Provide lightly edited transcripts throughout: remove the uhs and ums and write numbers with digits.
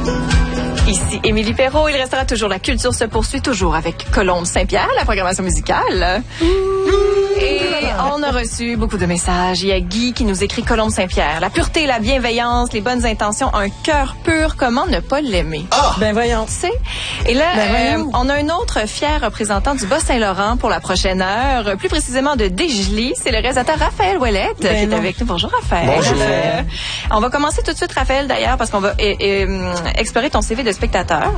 Ici Émilie Perrault. Il restera toujours la culture se poursuit toujours avec Colombe Saint-Pierre, la programmation musicale. Et on a reçu beaucoup de messages. Il y a Guy qui nous écrit Colombe Saint-Pierre. La pureté, la bienveillance, les bonnes intentions, un cœur pur, comment ne pas l'aimer? Ah! Ben voyons. Tu sais? Et là, on a un autre fier représentant du Bas-Saint-Laurent pour la prochaine heure, plus précisément de Desjely. C'est le réalisateur Raphaël Ouellette qui est avec nous. Bonjour Raphaël. Bonjour. On va commencer tout de suite Raphaël d'ailleurs parce qu'on va explorer ton CV de spectateur.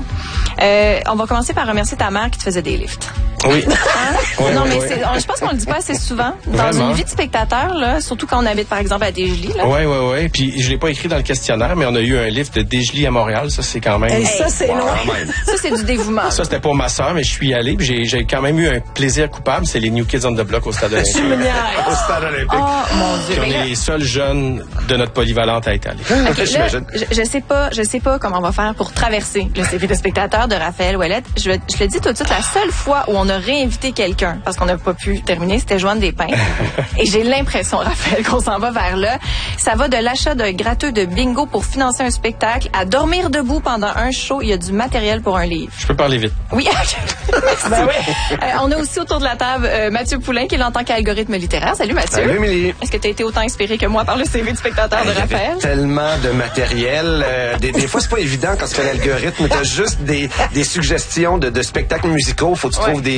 On va commencer par remercier ta mère qui te faisait des lifts. Oui. Hein? Oui, non, oui, mais oui. je pense qu'on le dit pas assez souvent. Dans Vraiment? une vie de spectateur, là, surtout quand on habite, par exemple, à Desjely. Oui. Puis je l'ai pas écrit dans le questionnaire, mais on a eu un lift de Desjely à Montréal. Ça, c'est quand même... Hey, ça, c'est loin. Ça, c'est du dévouement. Ça, c'était pour ma sœur, mais je suis allé. Puis j'ai quand même eu un plaisir coupable. C'est les New Kids on the Block au Stade olympique. Au Stade olympique. Oh, mon Dieu. Puis on est les seuls jeunes de notre polyvalente à être allés. Okay, là, je sais pas comment on va faire pour traverser le CV de spectateur de Raphaël Ouellette. Je le dis tout de suite, la seule fois où on a réinvité quelqu'un, parce qu'on n'a pas pu terminer, c'était Joanne Despins. Et j'ai l'impression, Raphaël, qu'on s'en va vers là. Ça va de l'achat d'un gratteux de bingo pour financer un spectacle à dormir debout pendant un show. Il y a du matériel pour un livre. Je peux parler vite. Oui, ben oui. On a aussi autour de la table Mathieu Poulain, qui est là en tant qu'algorithme littéraire. Salut Mathieu. Salut Émilie. Est-ce que tu as été autant inspiré que moi par le CV du spectateur de Raphaël? Tellement de matériel. Des fois, c'est pas évident quand tu fais l'algorithme. T'as juste des suggestions de spectacles musicaux. Faut que tu trouves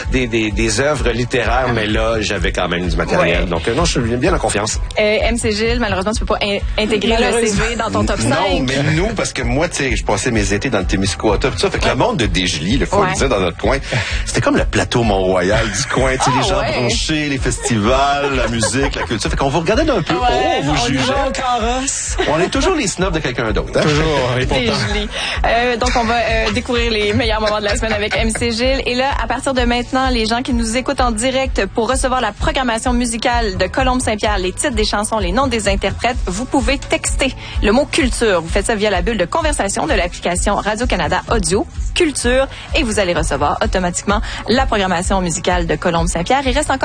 des œuvres littéraires. Mais là, j'avais quand même du matériel. Ouais. Donc, non, je suis bien en confiance. MC Gilles, malheureusement, tu peux pas intégrer le CV dans ton top 5. Non, mais nous, parce que moi, tu sais, je passais mes étés dans le Témiscouata, tout ça. Fait que le monde de Desjely, il faut le dire dans notre coin, c'était comme le plateau Mont-Royal du coin. Tu sais, les gens branchés, les festivals, la musique, la culture. Fait qu'on vous regardait d'un peu haut, on vous jugeait. On est toujours les snobs de quelqu'un d'autre. Hein? Toujours. Et pourtant. Desjely. Donc, on va découvrir les meilleurs moments de la semaine avec MC Gilles. Et là, à partir de maintenant, les gens qui nous écoutent en direct pour recevoir la programmation musicale de Colombe Saint-Pierre, les titres des chansons, les noms des interprètes, vous pouvez texter le mot culture. Vous faites ça via la bulle de conversation de l'application Radio-Canada Audio, Culture, et vous allez recevoir automatiquement la programmation musicale de Colombe Saint-Pierre. Il reste encore